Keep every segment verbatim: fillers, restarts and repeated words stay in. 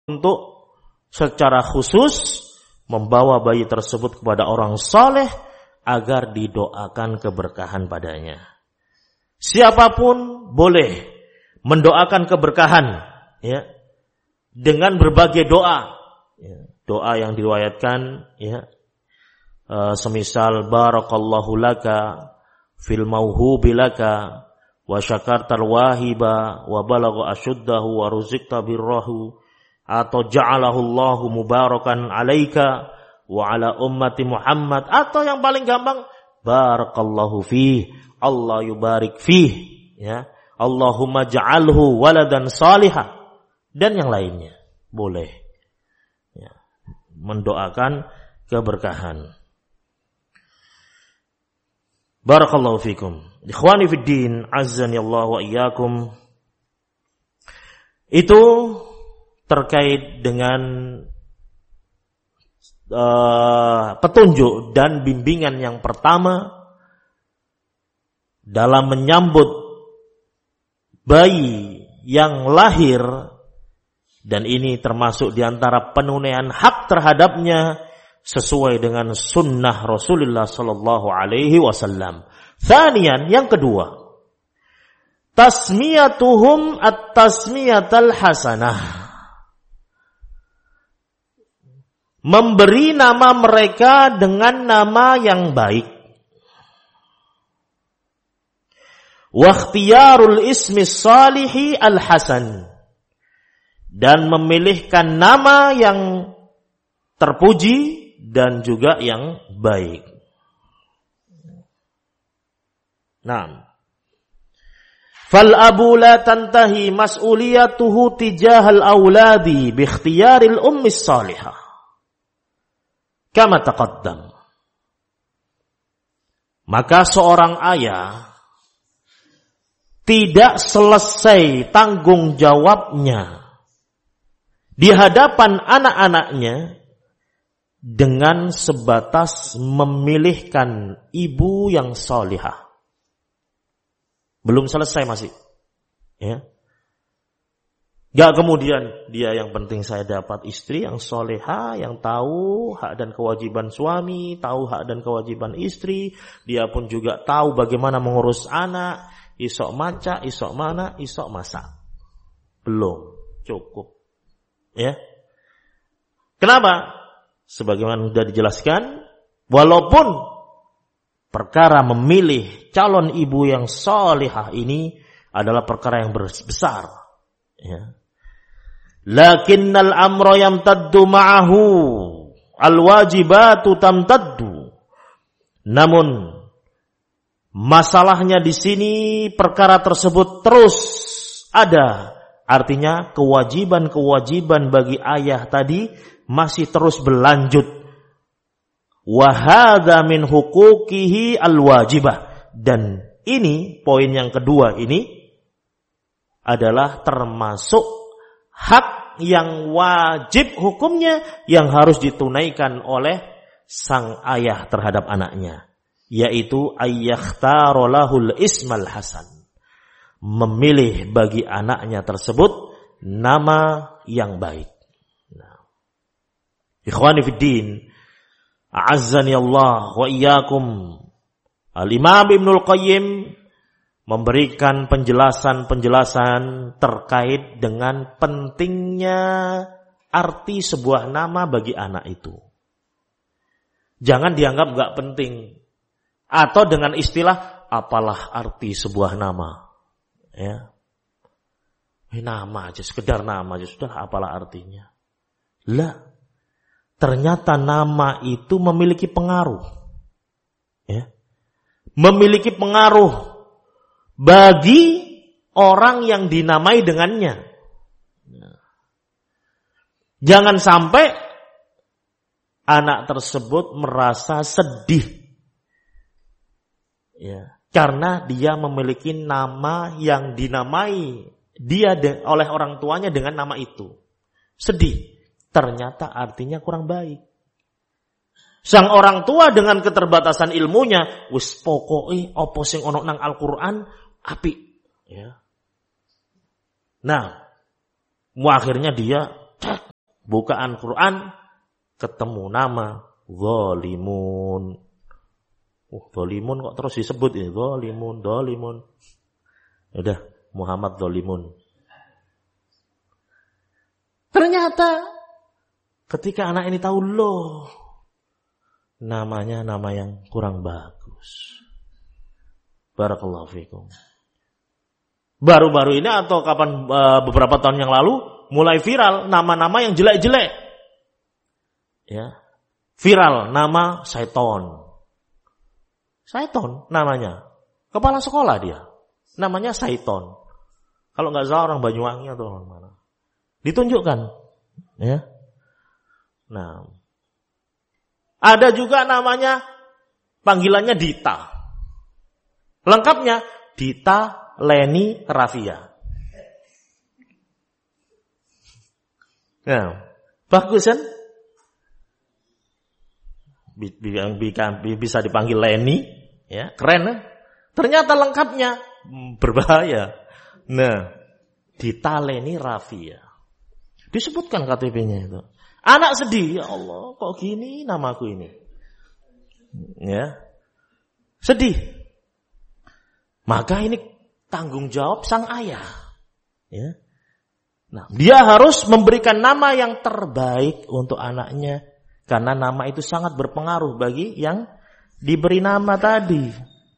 untuk secara khusus membawa bayi tersebut kepada orang saleh agar didoakan keberkahan padanya. Siapapun boleh mendoakan keberkahan, ya, dengan berbagai doa, ya, doa yang diriwayatkan, ya, uh, semisal barakallahu laka fil mauhubi laka wa syakartal wahiba wa balagha asyuddahu wa ruziqta birrahu, atau ja'alahu Allahu mubarakan alaika wa ala ummati Muhammad, atau yang paling gampang barakallahu fih, Allah yubarik fih, ya, Allahumma ja'alhu waladan salihah, dan yang lainnya boleh, ya, mendoakan keberkahan. Barakallahu fikum. Ikhwani fid din, azzani Allah wa iyyakum. Itu terkait dengan uh, petunjuk dan bimbingan yang pertama dalam menyambut bayi yang lahir, dan ini termasuk diantara penunaian hak terhadapnya sesuai dengan sunnah Rasulullah sallallahu alaihi wasallam. Tsaniyan, yang kedua, tasmiyatuhum at-tasmiyatal hasanah, memberi nama mereka dengan nama yang baik. Wa ikhtiyarul ismi salihi al-hasan, dan memilihkan nama yang terpuji dan juga yang baik. Naam. Fal abu la tantahi mas'uliyatuhu tijahal auladi bi ikhtiyaril ummi salihah kama taqaddam. Maka seorang ayah tidak selesai tanggung jawabnya di hadapan anak-anaknya dengan sebatas memilihkan ibu yang salihah. Belum selesai masih, ya. Gak kemudian dia yang penting saya dapat istri yang salihah, yang tahu hak dan kewajiban suami, tahu hak dan kewajiban istri, dia pun juga tahu bagaimana mengurus anak, isok maca, isok mana, isok masak. Belum cukup, ya. Kenapa? Sebagaimana sudah dijelaskan, walaupun perkara memilih calon ibu yang salihah ini adalah perkara yang besar, ya. Lakinnal amra yamtaddu ma'ahu alwajibatu tamtaddu. Namun masalahnya di sini perkara tersebut terus ada, artinya kewajiban-kewajiban bagi ayah tadi masih terus berlanjut. Wa hadza min huquqihi alwajibah, dan ini poin yang kedua ini adalah termasuk hak yang wajib hukumnya yang harus ditunaikan oleh sang ayah terhadap anaknya, yaitu ayyakhtara lahul ismal hasan, memilih bagi anaknya tersebut nama yang baik. Nah, ikhwani fiddin, a'azzani Allah wa iyyakum. Al-Imam Ibnul Qayyim memberikan penjelasan-penjelasan terkait dengan pentingnya arti sebuah nama bagi anak itu. Jangan dianggap gak penting, atau dengan istilah apalah arti sebuah nama, ya. Eh, nama aja, sekedar nama aja sudah, apalah artinya. Lah, ternyata nama itu memiliki pengaruh, ya. Memiliki pengaruh bagi orang yang dinamai dengannya. Jangan sampai anak tersebut merasa sedih, ya, karena dia memiliki nama yang dinamai dia de- oleh orang tuanya dengan nama itu. Sedih, ternyata artinya kurang baik. Sang orang tua dengan keterbatasan ilmunya, wis pokoke apa sing ana nang Al-Qur'an apik, ya. Nah, mu akhirnya dia bukaan Quran ketemu nama zalimun. Oh, zalimun kok terus disebut ini, zalimun, zalimun. Udah, Muhammad zalimun. Ternyata ketika anak ini tahu, loh, namanya nama yang kurang bagus. Barakallahu fikum. Baru-baru ini atau kapan uh, beberapa tahun yang lalu mulai viral nama-nama yang jelek-jelek. Ya. Viral nama Saiton. Saiton namanya. Kepala sekolah dia. Namanya Saiton. Kalau enggak salah orang Banyuwangi atau orang mana. Ditunjukkan, ya. Nah, ada juga namanya panggilannya Dita. Lengkapnya Dita Leni Rafia. Nah, bagus kan? Bisa dipanggil Leni, ya, keren kan? Ternyata lengkapnya berbahaya. Nah, Dita Leni Rafia. Disebutkan K T P-nya itu. Anak sedih, ya Allah, kok gini namaku ini. Ya. Sedih. Maka ini tanggung jawab sang ayah. Ya. Nah, dia harus memberikan nama yang terbaik untuk anaknya. Karena nama itu sangat berpengaruh bagi yang diberi nama tadi.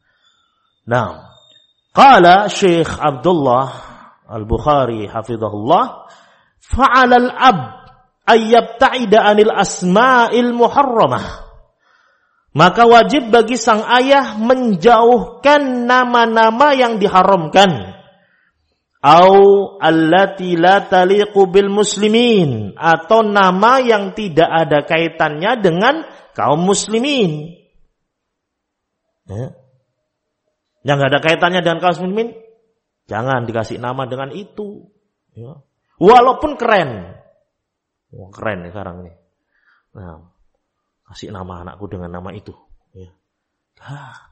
Nah, qala Syekh Abdullah Al-Bukhari hafizahullah, fa'alal ab ayyabta'ida anil asma'il muharramah. Maka wajib bagi sang ayah menjauhkan nama-nama yang diharamkan. Au allati la taliqu bil muslimin, atau nama yang tidak ada kaitannya dengan kaum muslimin. Ya. Yang tidak ada kaitannya dengan kaum muslimin, jangan dikasih nama dengan itu. Ya. Walaupun keren. Wah, keren nih sekarang nih. Nah, kasih nama anakku dengan nama itu. Ya. Ah.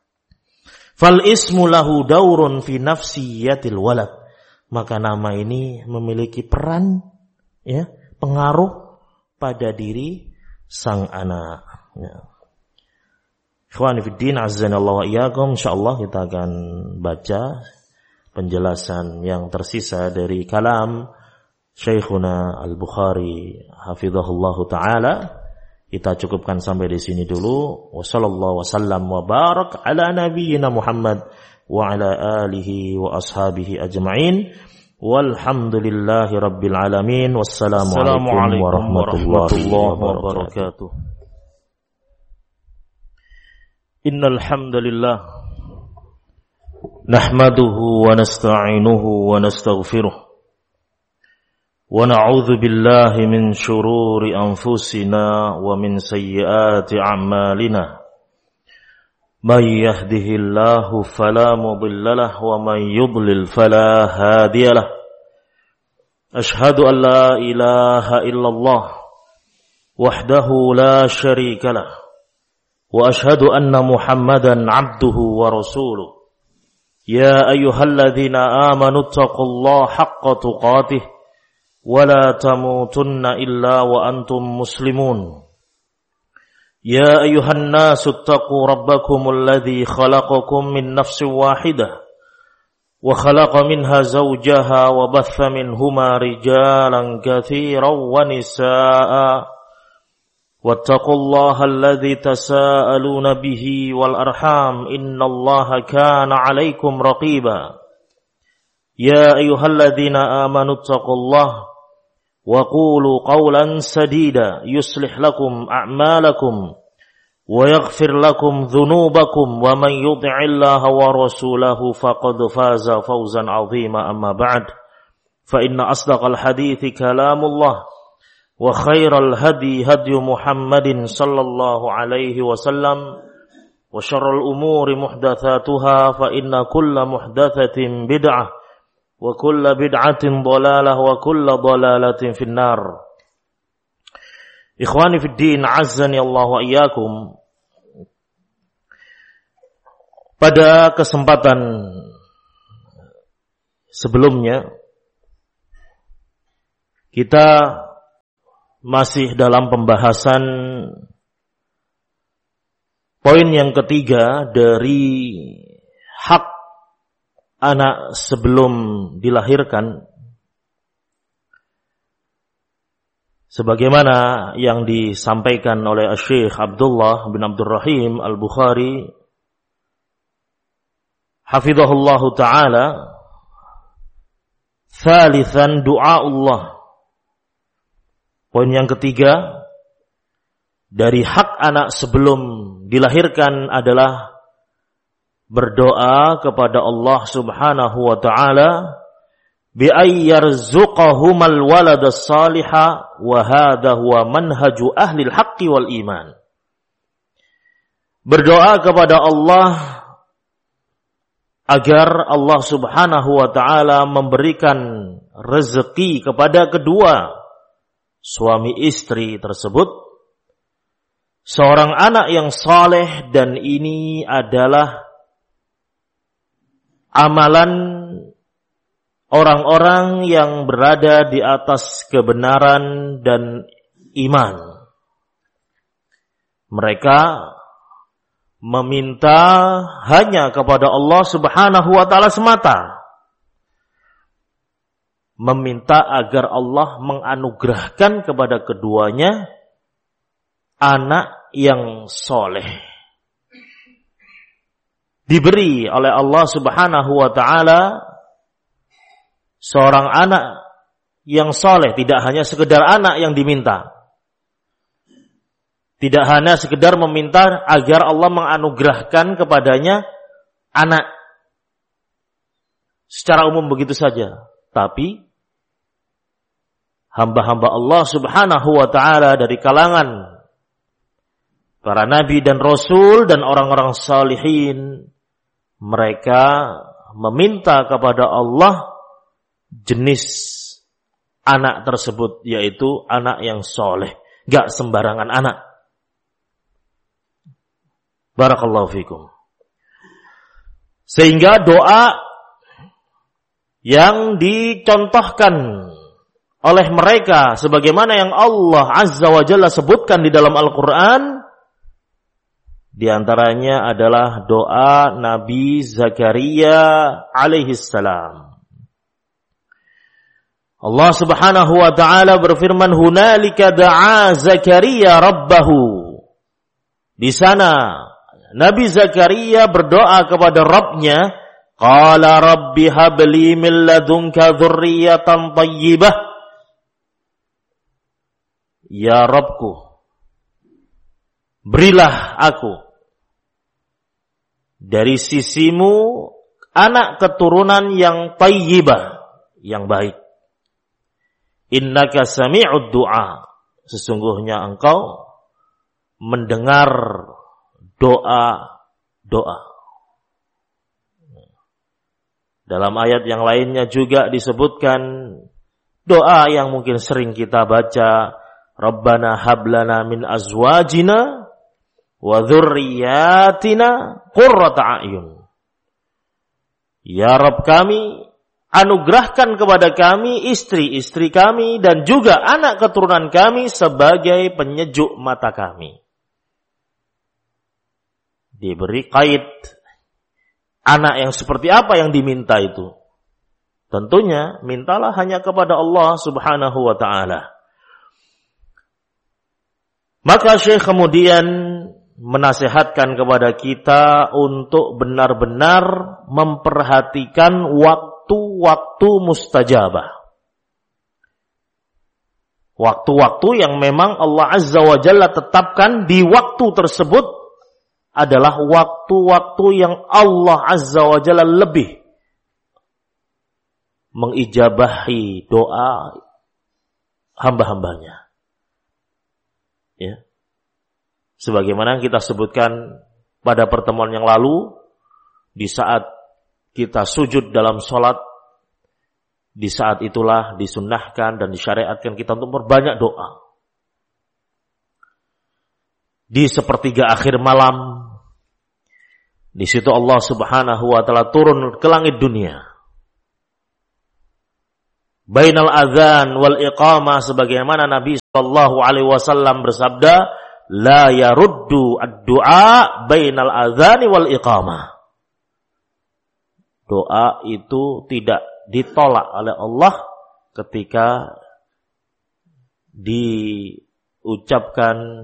Fal ismu lahu daurun fi nafsiyatil walad. Maka nama ini memiliki peran, ya, pengaruh pada diri sang anak. Ya. Ikhwani fiddin, azzanallahu wa iyyakum. Insyaallah kita akan baca penjelasan yang tersisa dari kalam Syekhuna Al-Bukhari hafizahullahu taala. Kita cukupkan sampai di sini dulu. Wassallallahu wasallam wa barak ala nabiyyina Muhammad wa ala alihi wa ashabihi ajma'in. Walhamdulillahi rabbil alamin. Wassalamualaikum warahmatullahi wabarakatuh. Innal hamdalillah nahmaduhu wa nasta'inuhu wa nastaghfiruh. ونعوذ بالله من شرور أنفسنا ومن سيئات أعمالنا من يهده الله فلا مضل له ومن يضلل فلا هادي له أشهد أن لا إله إلا الله وحده لا شريك له وأشهد أن محمدا عبده ورسوله يا أيها الذين آمنوا اتقوا الله حق تقاته ولا تموتن إلا وأنتم مسلمون يا أيها الناس اتقوا ربكم الذي خلقكم من نفس واحدة وخلق منها زوجها وبث منهما رجالا كثيرا ونساء واتقوا الله الذي تساءلون به والأرحام إن الله كان عليكم رقيبا يا أيها الذين آمنوا اتقوا الله وقولوا قولا سديدا يصلح لكم أعمالكم ويغفر لكم ذنوبكم ومن يطع الله ورسوله فقد فاز فوزا عظيما أما بعد فإن أصدق الحديث كلام الله وخير الهدي هدي محمد صلى الله عليه وسلم وشر الأمور محدثاتها فإن كل محدثة بدعة وكل بدعة ضلالة وكل ضلالة في النار. Ikhwani fid din, azzani Allah wa iyyakum. Pada kesempatan sebelumnya kita masih dalam pembahasan poin yang ketiga dari hak anak sebelum dilahirkan, sebagaimana yang disampaikan oleh Syekh Abdullah bin Abdurrahim Al-Bukhari hafizahullahu ta'ala. Thalithan du'aullah. Poin yang ketiga dari hak anak sebelum dilahirkan adalah berdoa kepada Allah Subhanahu wa ta'ala bi ayyarzuqahumal waladas salihah wa hadha huwa manhaju ahli al-haqqi wal iman. Berdoa kepada Allah agar Allah Subhanahu wa ta'ala memberikan rezeki kepada kedua suami istri tersebut seorang anak yang saleh, dan ini adalah amalan orang-orang yang berada di atas kebenaran dan iman. Mereka meminta hanya kepada Allah Subhanahu wa ta'ala semata. Meminta agar Allah menganugerahkan kepada keduanya anak yang soleh. Diberi oleh Allah Subhanahu wa ta'ala seorang anak yang soleh, tidak hanya sekedar anak yang diminta. Tidak hanya sekedar meminta agar Allah menganugerahkan kepadanya anak secara umum begitu saja. Tapi hamba-hamba Allah Subhanahu wa ta'ala dari kalangan para nabi dan rasul dan orang-orang salihin, mereka meminta kepada Allah jenis anak tersebut, yaitu anak yang soleh, gak sembarangan anak. Barakallahu fikum. Sehingga doa yang dicontohkan oleh mereka sebagaimana yang Allah Azza wa Jalla sebutkan di dalam Al-Quran, di antaranya adalah doa Nabi Zakaria alaihi salam. Allah Subhanahu wa ta'ala berfirman, hunalika da'a Zakaria rabbahu. Di sana Nabi Zakaria berdoa kepada Rabbnya, qala rabbi habli min ladunka dzurriyyatan thayyibah. Ya Rabbku, berilah aku dari sisimu anak keturunan yang thayyibah, yang baik. Innaka sami'ud du'a. Sesungguhnya engkau mendengar doa-doa. Dalam ayat yang lainnya juga disebutkan doa yang mungkin sering kita baca, Rabbana hablana min azwajina wa dzurriyyatina qurrata a'yun. Ya Rabb kami, anugerahkan kepada kami istri-istri kami dan juga anak keturunan kami sebagai penyejuk mata kami. Diberi kait anak yang seperti apa yang diminta itu. Tentunya mintalah hanya kepada Allah Subhanahu wa ta'ala. Maka Syekh kemudian menasihatkan kepada kita untuk benar-benar memperhatikan waktu-waktu mustajabah. Waktu-waktu yang memang Allah Azza wa Jalla tetapkan di waktu tersebut adalah waktu-waktu yang Allah Azza wa Jalla lebih mengijabahi doa hamba-hambanya. Ya. Sebagaimana kita sebutkan pada pertemuan yang lalu, di saat kita sujud dalam sholat, di saat itulah disunnahkan dan disyariatkan kita untuk berbanyak doa. Di sepertiga akhir malam, di situ Allah Subhanahu wa ta'ala turun ke langit dunia. Bainal adzan wal iqamah, sebagaimana Nabi sallallahu alaihi wasallam bersabda, la yaruddu ad-du'a bainal adzani wal iqamah. Doa itu tidak ditolak oleh Allah ketika diucapkan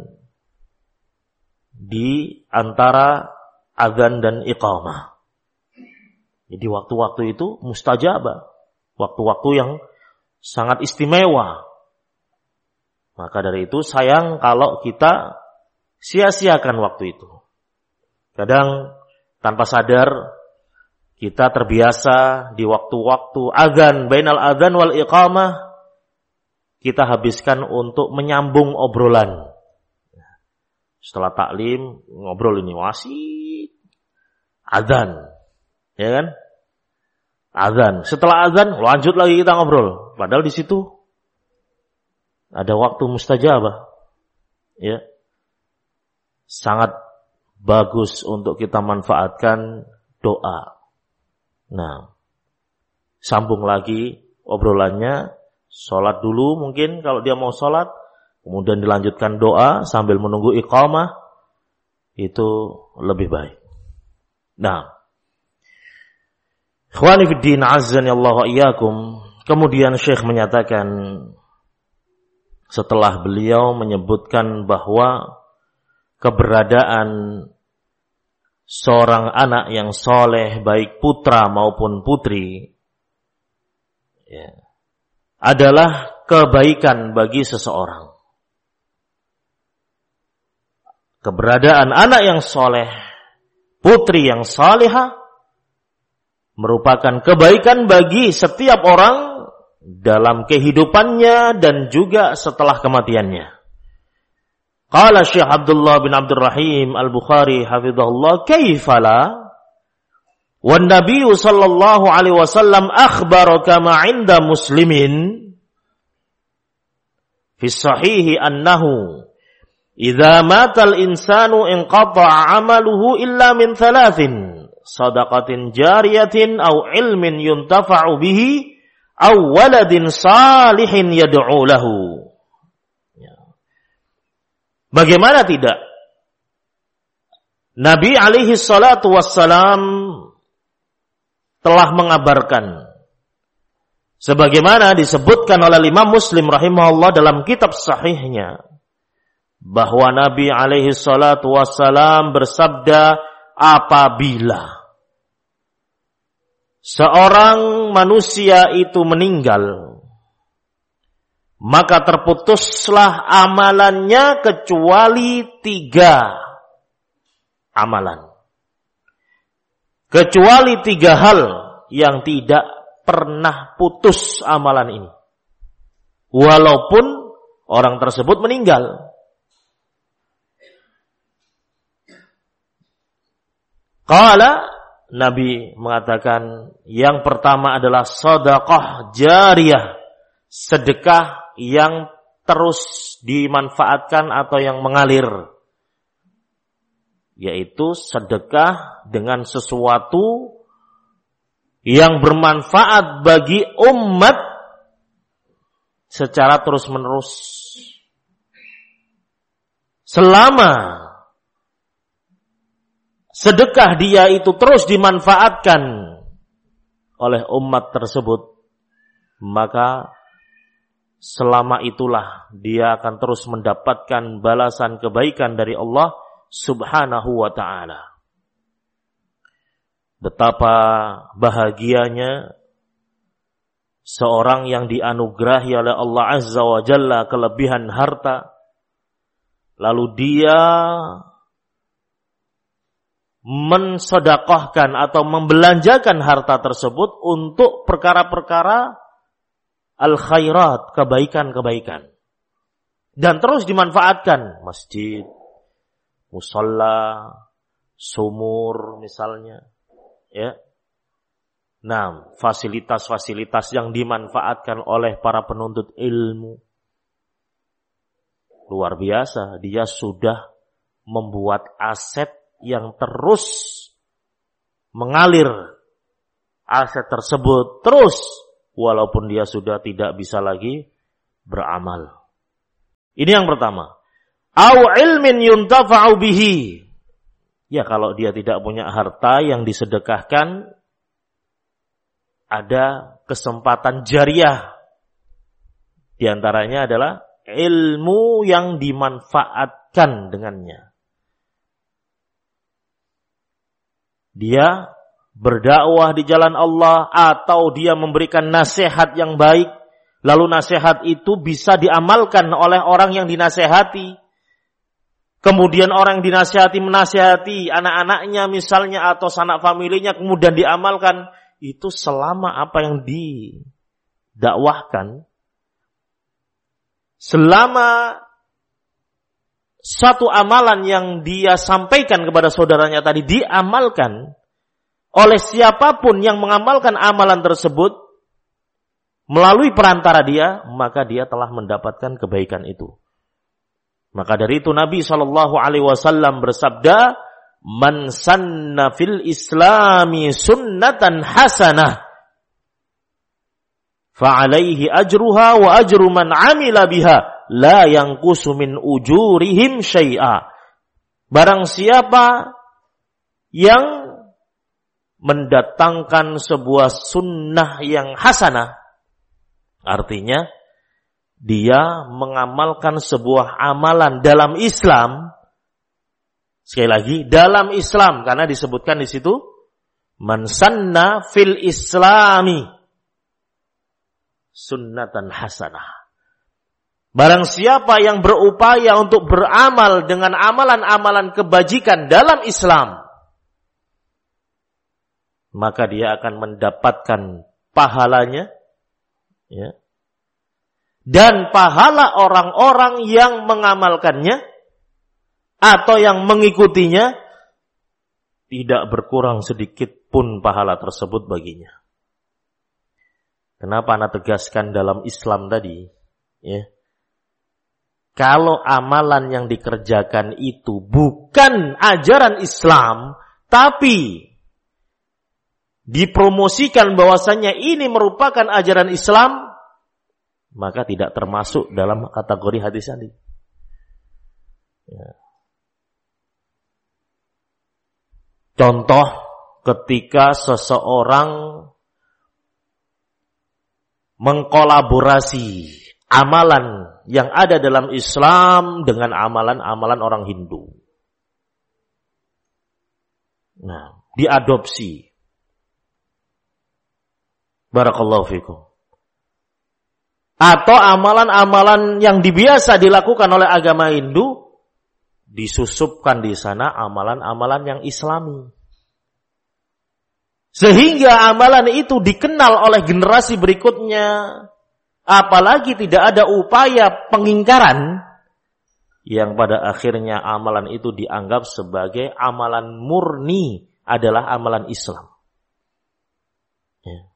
di antara azan dan iqamah. Jadi waktu-waktu itu mustajabah, waktu-waktu yang sangat istimewa. Maka dari itu sayang kalau kita sia-siakan waktu itu. Kadang tanpa sadar kita terbiasa di waktu-waktu azan, bainal azan wal iqamah, kita habiskan untuk menyambung obrolan. Setelah taklim, ngobrol ini wasit, azan, ya kan? Azan. Setelah azan, lanjut lagi kita ngobrol. Padahal di situ ada waktu mustajabah, ya. Sangat bagus untuk kita manfaatkan doa. Nah, sambung lagi obrolannya, sholat dulu mungkin kalau dia mau sholat, kemudian dilanjutkan doa sambil menunggu iqamah, itu lebih baik. Nah, ikhwani fiddin azzani Allah wa iyyakum, kemudian Syekh menyatakan setelah beliau menyebutkan bahwa keberadaan seorang anak yang soleh, baik putra maupun putri, ya, adalah kebaikan bagi seseorang. Keberadaan anak yang soleh, putri yang salihah, merupakan kebaikan bagi setiap orang dalam kehidupannya dan juga setelah kematiannya. Qala Syekh Abdullah bin Abdul Rahim Al-Bukhari hafizahullah, kaifala wan Nabi sallallahu alaihi wasallam akhbara kama 'inda Muslimin fi sahihi annahu idza mata al-insanu inqata'a 'amaluhu illa min thalathin, sadaqatin jariyatin aw ilmin yuntafa'u bihi aw waladin salihin yad'u lahu. Bagaimana tidak? Nabi alaihi salatu wassalam telah mengabarkan sebagaimana disebutkan oleh Imam Muslim rahimahullah dalam kitab sahihnya, bahwa Nabi alaihi salatu wassalam bersabda, apabila seorang manusia itu meninggal, maka terputuslah amalannya kecuali tiga amalan. Kecuali tiga hal yang tidak pernah putus amalan ini, walaupun orang tersebut meninggal. Qala, Nabi mengatakan, yang pertama adalah sedekah jariyah, sedekah yang terus dimanfaatkan atau yang mengalir, yaitu sedekah dengan sesuatu yang bermanfaat bagi umat secara terus-menerus. Selama sedekah dia itu terus dimanfaatkan oleh umat tersebut, maka selama itulah dia akan terus mendapatkan balasan kebaikan dari Allah Subhanahu wa ta'ala. Betapa bahagianya seorang yang dianugerahi oleh Allah Azza wa Jalla kelebihan harta, lalu dia mensedekahkan atau membelanjakan harta tersebut untuk perkara-perkara al-khairat, kebaikan-kebaikan. Dan terus dimanfaatkan. Masjid, musalla, sumur misalnya. Ya. Nah, fasilitas-fasilitas yang dimanfaatkan oleh para penuntut ilmu. Luar biasa, dia sudah membuat aset yang terus mengalir. Aset tersebut terus, walaupun dia sudah tidak bisa lagi beramal. Ini yang pertama. Au ilmin yuntafa'u bihi. Ya, kalau dia tidak punya harta yang disedekahkan, ada kesempatan jariah. Di antaranya adalah ilmu yang dimanfaatkan dengannya. Dia berdakwah di jalan Allah atau dia memberikan nasihat yang baik, lalu nasihat itu bisa diamalkan oleh orang yang dinasehati. Kemudian orang yang dinasehati menasehati anak-anaknya misalnya atau sanak familinya, kemudian diamalkan. Itu selama apa yang didakwahkan, selama satu amalan yang dia sampaikan kepada saudaranya tadi diamalkan oleh siapapun yang mengamalkan amalan tersebut melalui perantara dia, maka dia telah mendapatkan kebaikan itu. Maka dari itu Nabi shallallahu alaihi wasallam bersabda, "Man sanna fil Islami sunnatan hasanah, fa'alaihi ajruha wa ajru man amila biha, la yanqusu min ujurihim syai'a." Barang siapa yang mendatangkan sebuah sunnah yang hasanah, artinya dia mengamalkan sebuah amalan dalam Islam. Sekali lagi, dalam Islam, karena disebutkan di situ man sanna fil Islami sunnatan hasanah. Barang siapa yang berupaya untuk beramal dengan amalan-amalan kebajikan dalam Islam, maka dia akan mendapatkan pahalanya, ya, dan pahala orang-orang yang mengamalkannya atau yang mengikutinya, tidak berkurang sedikit pun pahala tersebut baginya. Kenapa Anda tegaskan dalam Islam tadi? Ya. Kalau amalan yang dikerjakan itu bukan ajaran Islam, tapi dipromosikan bahwasannya ini merupakan ajaran Islam, maka tidak termasuk dalam kategori hadis tadi. Ya. Contoh ketika seseorang mengkolaborasi amalan yang ada dalam Islam dengan amalan-amalan orang Hindu. Nah, diadopsi. Barakallahu fikum. Atau amalan-amalan yang biasa dilakukan oleh agama Hindu, disusupkan di sana amalan-amalan yang Islami. Sehingga amalan itu dikenal oleh generasi berikutnya. Apalagi tidak ada upaya pengingkaran, yang pada akhirnya amalan itu dianggap sebagai amalan murni, adalah amalan Islam. Ya.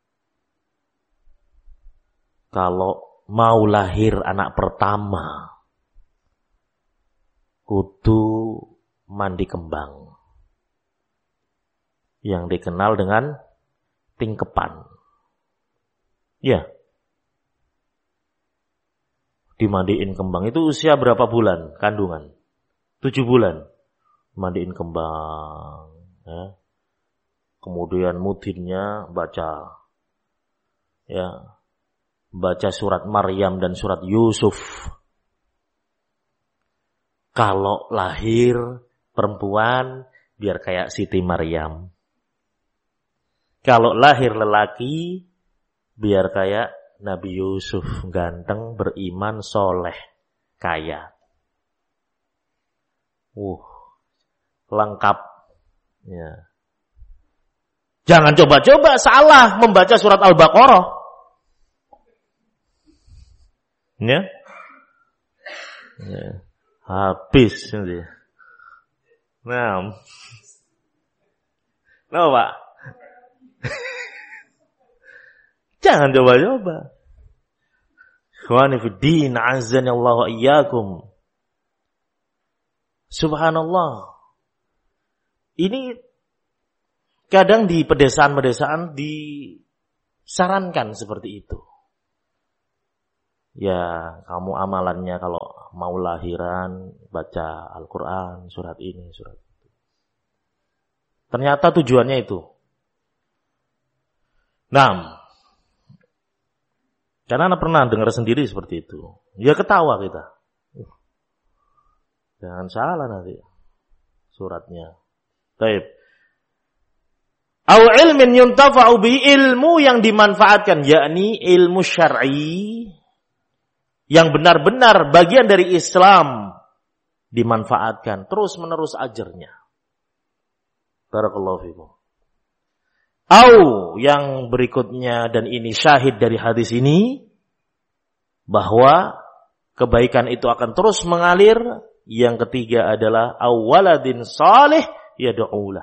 Kalau mau lahir anak pertama, kudu mandi kembang, yang dikenal dengan tingkepan. Ya, dimandiin kembang. Itu usia berapa bulan kandungan? Tujuh bulan. Mandiin kembang. Ya. Kemudian mudinnya baca, ya, baca surat Maryam dan surat Yusuf. Kalau lahir perempuan, biar kayak Siti Maryam. Kalau lahir lelaki, biar kayak Nabi Yusuf, ganteng, beriman, soleh, kaya. Uh, lengkap. Ya. Jangan coba-coba salah membaca surat Al-Baqarah. Ya. Ya. Habis nanti. Nah. Nah, Pak. Jangan coba-coba. Ikhwani fi din, azani Allah wa iyyakum. Subhanallah. Ini kadang di pedesaan-pedesaan disarankan seperti itu. Ya, kamu amalannya kalau mau lahiran, baca Al-Quran, surat ini, surat itu. Ternyata tujuannya itu. Nah, karena anak pernah dengar sendiri seperti itu. Ya ketawa kita. Uh, jangan salah nanti suratnya. Baik. Au ilmin yuntafa'u bi, ilmu yang dimanfaatkan, yakni ilmu syar'i yang benar-benar bagian dari Islam dimanfaatkan terus menerus ajarnya. Barakallahu fikum. Au yang berikutnya, dan ini syahid dari hadis ini, bahwa kebaikan itu akan terus mengalir. Yang ketiga adalah awaladin salih yad'ulah,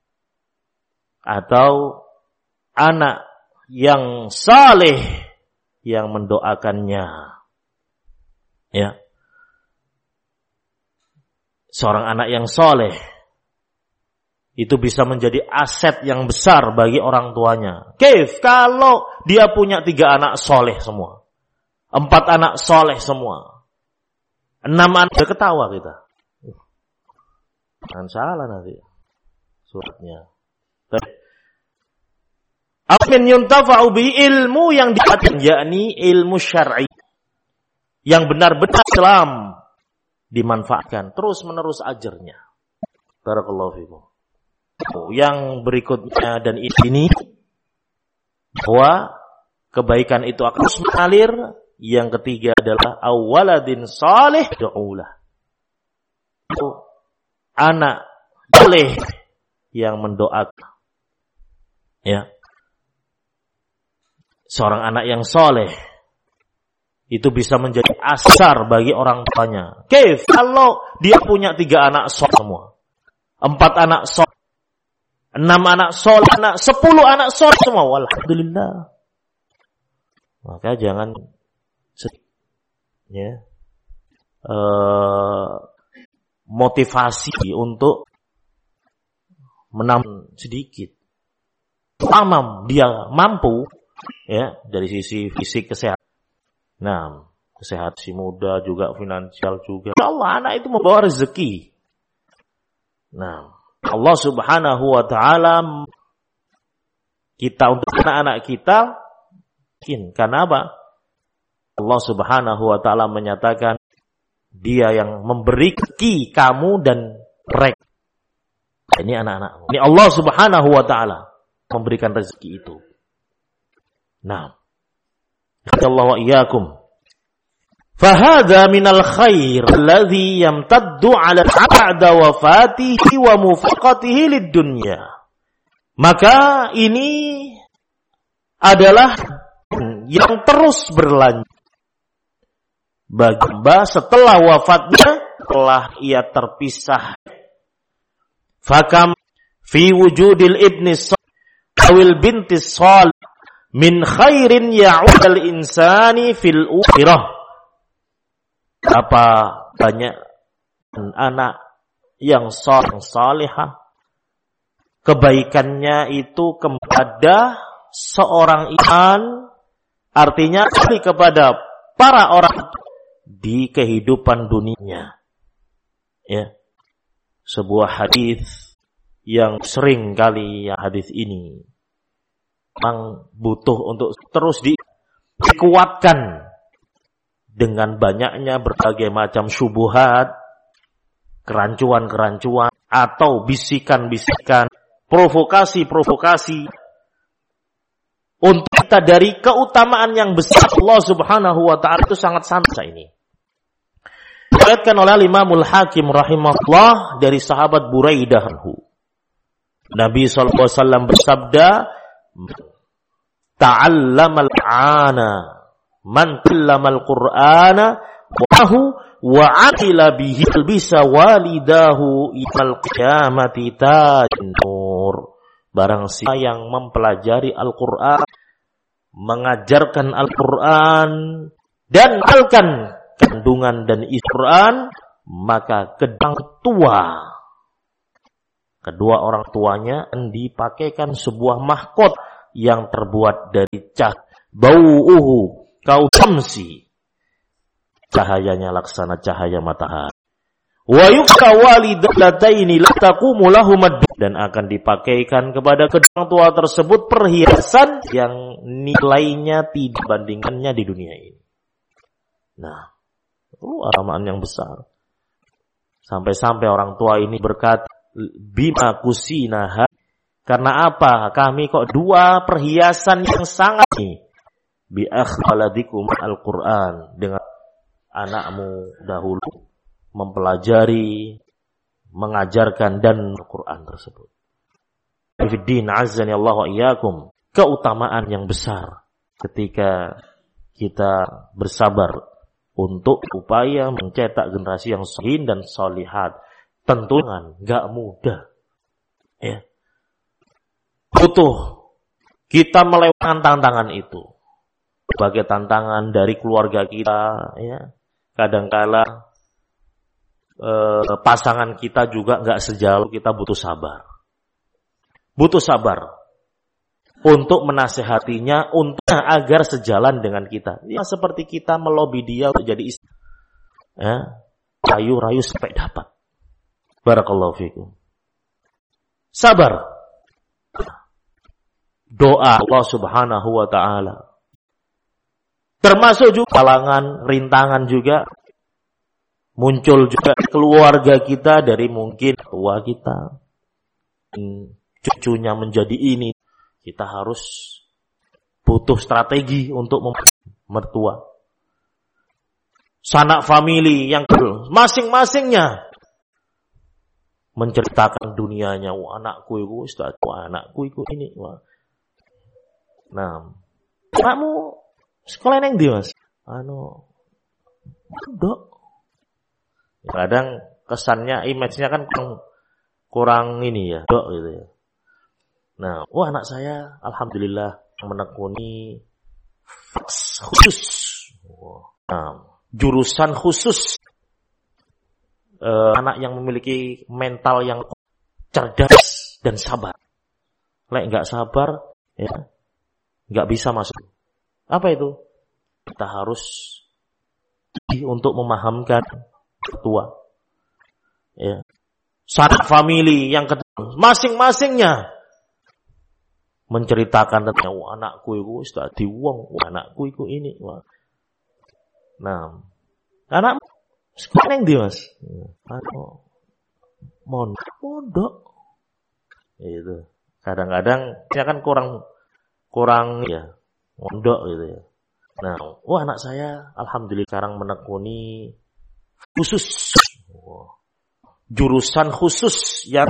atau anak yang saleh yang mendoakannya. Ya. Seorang anak yang saleh itu bisa menjadi aset yang besar bagi orang tuanya. Kaif kalau dia punya tiga anak saleh semua, empat anak saleh semua, enam anak, dia ketawa kita. Jangan salah nanti suratnya. Amin yuntafa'u bi, ilmu yang diajarkan, yakni ilmu syar'i yang benar-benar Islam dimanfaatkan terus menerus ajarnya. Barakallahu fikum. Yang berikutnya, dan ini bahwa kebaikan itu akan terus mengalir. Yang ketiga adalah awaladin salih du'ulah, anak saleh yang mendoakan. Ya. Seorang anak yang saleh itu bisa menjadi asar bagi orang tuanya. Kaif kalau dia punya tiga anak saleh semua, empat anak saleh, enam anak saleh, anak sepuluh anak saleh semua, walhamdulillah. Maka jangan ya uh, motivasi untuk menambah sedikit. Pamam dia mampu ya dari sisi fisik kesehatan. Nah, kesehatan si muda juga, finansial juga. Allah, anak itu membawa rezeki. Nah, Allah Subhanahu wa taala kita, untuk anak-anak kita, mungkin karena apa? Allah Subhanahu wa taala menyatakan Dia yang memberi rezeki kamu dan mereka. Ini anak-anak. Ini Allah Subhanahu wa taala memberikan rezeki itu. Nah, Allah wa iyyakum. Fahadha minal khair alladhi yamtaddu ala ba'da wafatihi wa mufaqatihi lid-dunya. Maka ini adalah yang terus berlanjut bagi hamba setelah wafatnya, setelah ia terpisah. Fakam fi wujudil ibni awil binti salih min khairin ya'udal insani fil ukhirah. Apa banyak anak yang salihah, kebaikannya itu kepada seorang iman, artinya kepada para orang di kehidupan dunia. Ya. Sebuah hadis yang sering kali ya, hadis ini memang butuh untuk terus di, dikuatkan dengan banyaknya berbagai macam syubhat, kerancuan-kerancuan atau bisikan-bisikan, provokasi-provokasi untuk kita dari keutamaan yang besar Allah Subhanahu wa taala itu sangat santai ini. Diriwayatkan oleh Imamul Hakim rahimahullah dari sahabat Buraidah. Nabi sallallahu alaihi wasallam bersabda, "Ta'allamal Qur'ana man ta'allamal Qur'ana wahu wa 'amila bihi bisa walidahu ilal qiyamati tajin nur." Barang siapa yang mempelajari Al-Qur'an, mengajarkan Al-Quran, dan mengamalkan kandungan dan isi Quran, maka kedua tua, kedua orang tuanya dipakaikan sebuah mahkot yang terbuat dari cat, bau'uhu kautamsi, cahayanya laksana cahaya matahari. Wa yuksa walidataini la taqumu lahumad, dan akan dipakaikan kepada kedua orang tua tersebut perhiasan yang nilainya tidak bandingannya di dunia ini. Nah, itu aramaan yang besar. Sampai-sampai orang tua ini berkata, bima kusinaha, karena apa? Kami kok dua perhiasan yang sangat ini. Bi akhladikum al-Qur'an, dengan anakmu dahulu mempelajari, mengajarkan dan Al-Quran tersebut. Fiddin azzani Allah wa iyyakum, keutamaan yang besar ketika kita bersabar untuk upaya mencetak generasi yang salihin dan salihat. Tentunya enggak mudah. Ya. Butuh kita melewati tantangan itu. Sebagai tantangan dari keluarga kita, ya. Kadangkala Eh, pasangan kita juga nggak sejalan, kita butuh sabar. Butuh sabar untuk menasehatinya, untuk agar sejalan dengan kita. Ya, seperti kita melobi dia untuk jadi istri. Ya, rayu-rayu sampai dapat. Barakallahu fikum. Sabar. Doa Allah Subhanahu wa taala. Termasuk juga kalangan, rintangan juga. Muncul juga keluarga kita dari mungkin tua kita, cucunya menjadi ini. Kita harus butuh strategi untuk mertua. Sanak famili yang masing-masingnya menceritakan dunianya. Wah, anakku itu Ustaz, wah, anakku itu ini. Wah. Nah, kamu sekolah yang di Mas? Anu, dok. Kadang kesannya, image-nya kan kurang, kurang ini ya, dok gitu ya. Nah, wah anak saya alhamdulillah menekuni khusus. Nah, jurusan khusus. Uh, anak yang memiliki mental yang cerdas dan sabar. Lek enggak sabar, ya, enggak bisa masuk. Apa itu? Kita harus untuk memahamkan tua, ya, sanak famili yang kedua, masing-masingnya menceritakan tentang oh, anakku itu sudah diwong, oh, anakku itu ini. Wah. Nah, anak sekolah yang dia Mas, ano, mondok, itu kadang-kadang ya kan kurang kurang ya mondok gitu ya. Nah, wah anak saya alhamdulillah sekarang menekuni khusus, jurusan khusus yang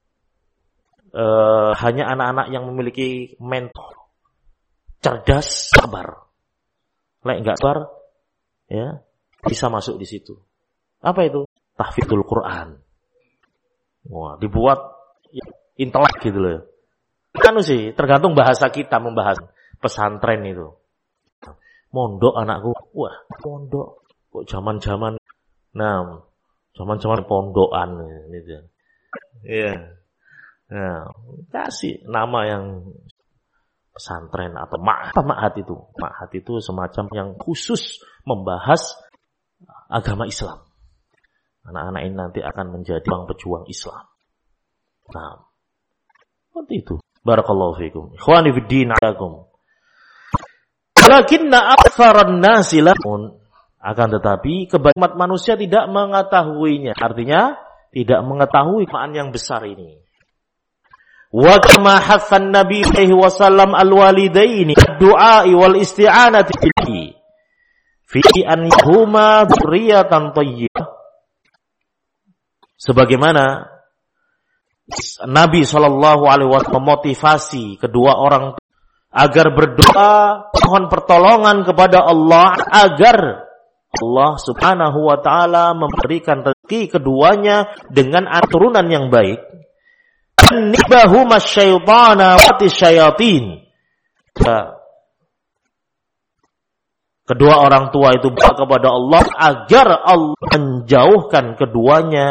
uh, hanya anak-anak yang memiliki mentor cerdas, sabar. Lek enggak sabar, ya bisa masuk di situ. Apa itu? Tahfidzul Quran. Wah, dibuat intelek gitu loh. Kan sih, tergantung bahasa kita membahas pesantren itu. Mondok anakku, wah mondok, kok zaman-zaman. Nah, zaman-zaman pondokan gitu. Iya. Nah, kasih nama yang pesantren atau ma'had. Apa ma'had itu? Ma'had itu semacam yang khusus membahas agama Islam. Anak-anak ini nanti akan menjadi pejuang Islam. Nah, seperti itu. Barakallahu fikum. Ikhwani fid din alaikum. Walakinna aktsaran nasi lamun, akan tetapi kebanyakan manusia tidak mengetahuinya. Artinya tidak mengetahui makna yang besar ini. Wa kama hasan Nabi sallallahu alaihi wasallam al-walidaini ad-du'a wal isti'anati bihi fi an yahuma dzurriyyatan thayyibah. Sebagaimana Nabi sallallahu alaihi wasallam memotivasi kedua orang agar berdoa mohon pertolongan kepada Allah agar Allah Subhanahu wa taala memberikan rezeki keduanya dengan aturan yang baik. Nibahu masyaitana wa tisyayatin. Kedua orang tua itu berdoa kepada Allah agar Allah menjauhkan keduanya